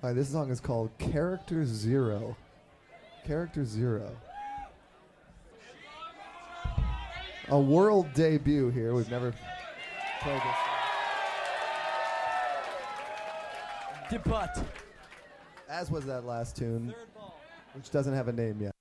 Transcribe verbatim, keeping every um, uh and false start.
All right, this song is called Character Zero. Character Zero. A world debut here. We've never played this. Debut. As was that last tune, which doesn't have a name yet.